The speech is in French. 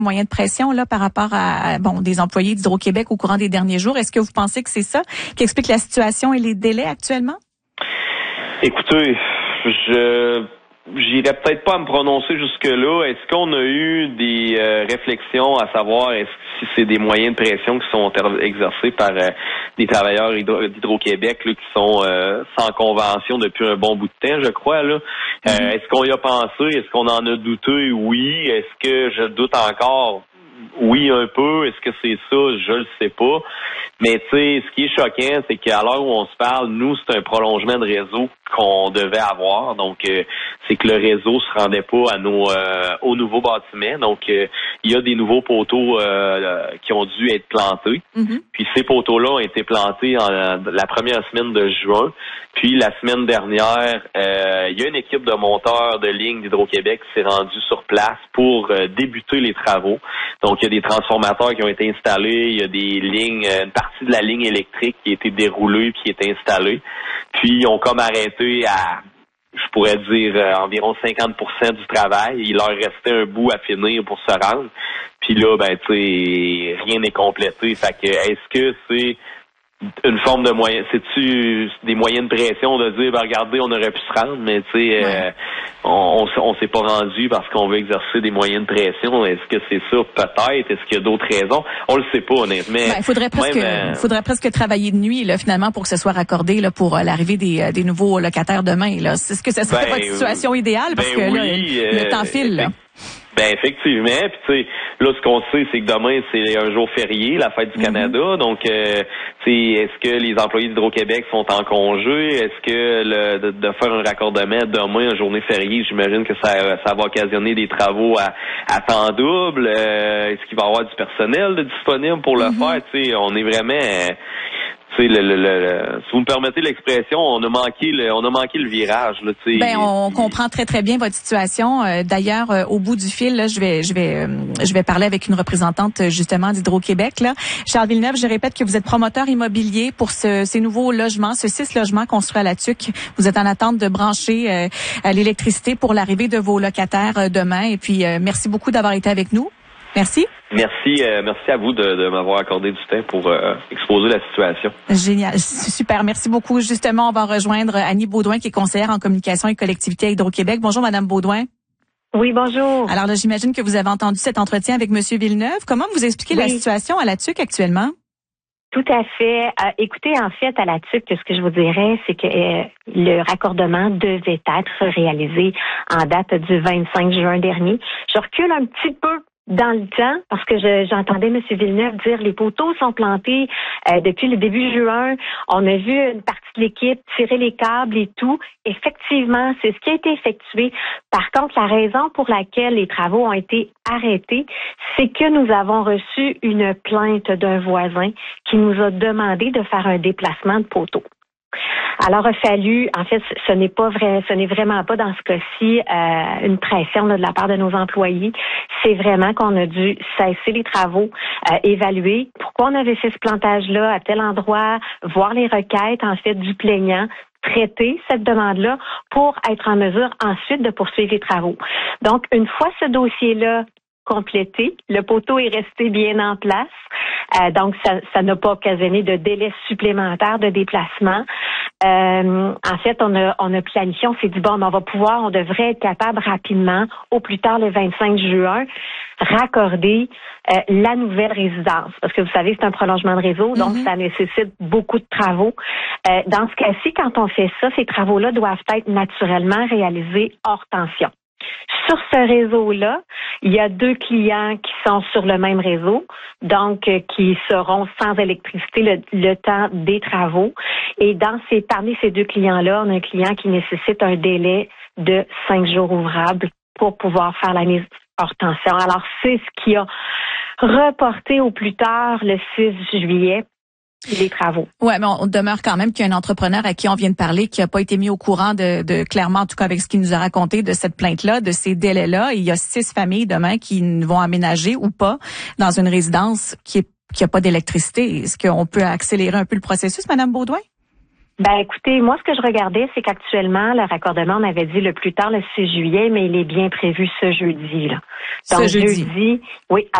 moyen de pression là par rapport à des employés d'Hydro-Québec au courant des derniers jours. Est-ce que vous pensez que c'est ça qui explique la situation et les délais actuellement? Écoutez, j'irais peut-être pas à me prononcer jusque-là. Est-ce qu'on a eu des réflexions à savoir si c'est des moyens de pression qui sont exercés par des travailleurs d'Hydro-Québec là, qui sont sans convention depuis un bon bout de temps, je crois. Là. Est-ce qu'on y a pensé? Est-ce qu'on en a douté? Oui. Est-ce que je doute encore? Oui, un peu. Est-ce que c'est ça? Je le sais pas. Mais tu sais, ce qui est choquant, c'est qu'à l'heure où on se parle, nous, c'est un prolongement de réseau qu'on devait avoir. Donc, c'est que le réseau se rendait pas à aux nouveaux bâtiments. Donc, il y a des nouveaux poteaux qui ont dû être plantés. Puis ces poteaux-là ont été plantés la première semaine de juin. Puis la semaine dernière, il y a une équipe de monteurs de ligne d'Hydro-Québec qui s'est rendue sur place pour débuter les travaux. Donc, il y a des transformateurs qui ont été installés, il y a des lignes, une partie de la ligne électrique qui a été déroulée puis qui est installée. Puis, ils ont comme arrêté à, je pourrais dire, environ 50% du travail. Il leur restait un bout à finir pour se rendre. Puis là, ben, tu sais, rien n'est complété. Fait que, est-ce que c'est une forme de moyen, c'est-tu des moyens de pression de dire, ben regardez, on aurait pu se rendre, mais tu sais, on s'est pas rendu parce qu'on veut exercer des moyens de pression. Est-ce que c'est ça? Peut-être. Est-ce qu'il y a d'autres raisons? On le sait pas, honnêtement. Il faudrait presque travailler de nuit, là, finalement, pour que ce soit raccordé, là, pour l'arrivée des nouveaux locataires demain, là. Est-ce que ce serait votre situation idéale? Parce que là, le temps file, là. Ben effectivement, puis tu sais, là ce qu'on sait, c'est que demain c'est un jour férié, la fête du Canada, donc tu sais, est-ce que les employés d'Hydro-Québec sont en congé, est-ce que de faire un raccordement demain, une journée fériée, j'imagine que ça va occasionner des travaux à temps double, est-ce qu'il va y avoir du personnel disponible pour le faire, tu sais, on est vraiment si vous me permettez l'expression, on a manqué le virage là, tu sais. Ben on comprend très très bien votre situation. D'ailleurs, au bout du fil, là, je vais parler avec une représentante justement d'Hydro-Québec là. Charles Villeneuve, je répète que vous êtes promoteur immobilier pour ces nouveaux logements, ces 6 logements construits à la Tuque. Vous êtes en attente de brancher l'électricité pour l'arrivée de vos locataires demain. Et puis merci beaucoup d'avoir été avec nous. Merci. Merci à vous de m'avoir accordé du temps pour exposer la situation. Génial, super, merci beaucoup. Justement, on va rejoindre Annie Beaudoin qui est conseillère en communication et collectivité à Hydro-Québec. Bonjour Madame Beaudoin. Oui, bonjour. Alors là, j'imagine que vous avez entendu cet entretien avec Monsieur Villeneuve. Comment vous expliquez la situation à la Tuque actuellement? Tout à fait. Écoutez, en fait, à la TUC, ce que je vous dirais, c'est que le raccordement devait être réalisé en date du 25 juin dernier. Je recule un petit peu dans le temps, parce que j'entendais M. Villeneuve dire les poteaux sont plantés depuis le début juin. On a vu une partie de l'équipe tirer les câbles et tout. Effectivement, c'est ce qui a été effectué. Par contre, la raison pour laquelle les travaux ont été arrêtés, c'est que nous avons reçu une plainte d'un voisin qui nous a demandé de faire un déplacement de poteaux. Alors, il a fallu, en fait, ce n'est vraiment pas dans ce cas-ci une pression là, de la part de nos employés. C'est vraiment qu'on a dû cesser les travaux, évaluer pourquoi on avait fait ce plantage-là à tel endroit, voir les requêtes, en fait, du plaignant, traiter cette demande-là pour être en mesure ensuite de poursuivre les travaux. Donc, une fois ce dossier-là complété, le poteau est resté bien en place. Donc, ça n'a pas occasionné de délai supplémentaire de déplacement. En fait, on a planifié, on s'est dit, bon, on devrait être capable rapidement, au plus tard le 25 juin, raccorder la nouvelle résidence. Parce que vous savez, c'est un prolongement de réseau, donc ça nécessite beaucoup de travaux. Dans ce cas-ci, quand on fait ça, ces travaux-là doivent être naturellement réalisés hors tension. Sur ce réseau-là, il y a 2 clients qui sont sur le même réseau, donc qui seront sans électricité le temps des travaux. Et parmi ces 2 clients-là, on a un client qui nécessite un délai de 5 jours ouvrables pour pouvoir faire la mise hors tension. Alors, c'est ce qui a reporté au plus tard le 6 juillet. Les travaux. Ouais, mais on demeure quand même qu'il y a un entrepreneur à qui on vient de parler qui n'a pas été mis au courant de clairement, en tout cas avec ce qu'il nous a raconté de cette plainte-là, de ces délais-là. Et il y a 6 familles demain qui vont aménager ou pas dans une résidence qui a pas d'électricité. Est-ce qu'on peut accélérer un peu le processus, Madame Beaudoin? Ben écoutez, moi ce que je regardais, c'est qu'actuellement, le raccordement, on avait dit le plus tard le 6 juillet, mais il est bien prévu ce jeudi, là. Donc Ce jeudi. oui,